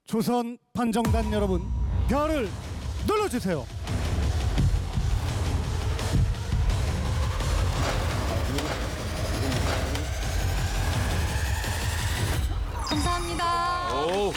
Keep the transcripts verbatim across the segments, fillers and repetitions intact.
조선 판정단 여러분, 별을 눌러주세요. 감사합니다. 오.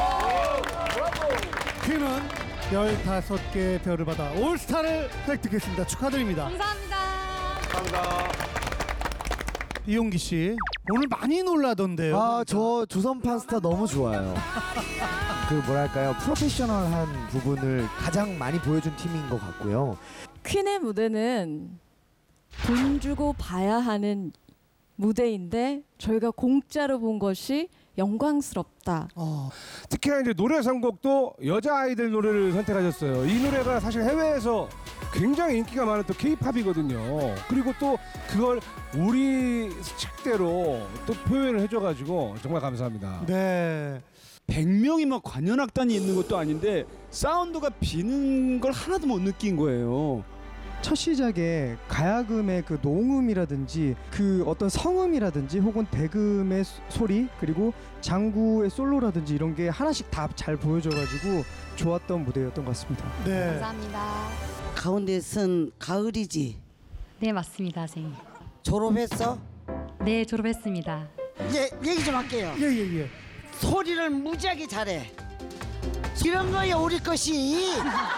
퀸은 열다섯 개의 별을 받아 올스타를 획득했습니다. 축하드립니다. 감사합니다. 감사합니다. 이용기 씨, 오늘 많이 놀라던데요. 아, 저 조선판 스타 너무 좋아요. 그 뭐랄까요, 프로페셔널한 부분을 가장 많이 보여준 팀인 것 같고요. 퀸의 무대는 돈 주고 봐야 하는 무대인데 저희가 공짜로 본 것이 영광스럽다. 어, 특히나 이제 노래 선곡도 여자 아이들 노래를 선택하셨어요. 이 노래가 사실 해외에서 굉장히 인기가 많은 또 케이팝이거든요. 그리고 또 그걸 우리 식대로 또 표현을 해줘가지고 정말 감사합니다. 네. 백 명이면 관현악단이 있는 것도 아닌데 사운드가 비는 걸 하나도 못 느낀 거예요. 첫 시작에 가야금의 그 농음이라든지 그 어떤 성음이라든지 혹은 대금의 소- 소리 그리고 장구의 솔로라든지 이런 게 하나씩 다 잘 보여줘가지고 좋았던 무대였던 것 같습니다. 네. 감사합니다. 가운데 쓴 가을이지. 네, 맞습니다, 선생님. 졸업했어? 네, 졸업했습니다. 예, 얘기 좀 할게요. 예, 예, 예. 소리를 무지하게 잘해. 이런 거야 우리 것이.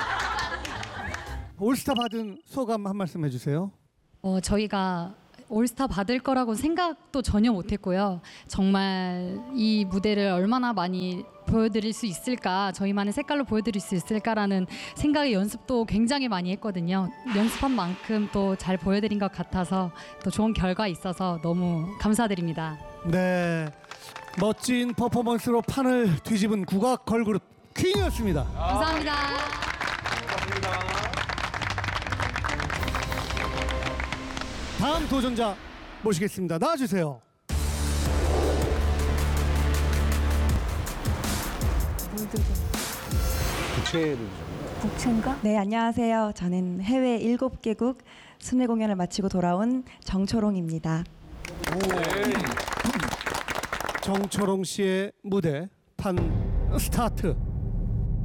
올스타 받은 소감 한 말씀 해주세요. 어, 저희가 올스타 받을 거라고 생각도 전혀 못했고요. 정말 이 무대를 얼마나 많이 보여드릴 수 있을까, 저희만의 색깔로 보여드릴 수 있을까라는 생각에 연습도 굉장히 많이 했거든요. 연습한 만큼 또 잘 보여드린 것 같아서 또 좋은 결과 있어서 너무 감사드립니다. 네. 멋진 퍼포먼스로 판을 뒤집은 국악 걸그룹 퀸이었습니다. 감사합니다. 다음 도전자 모시겠습니다. 나와주세요. 북친가? 네, 안녕하세요. 저는 해외 일곱 개국 순회 공연을 마치고 돌아온 정초롱입니다. 정초롱 씨의 무대 판 스타트.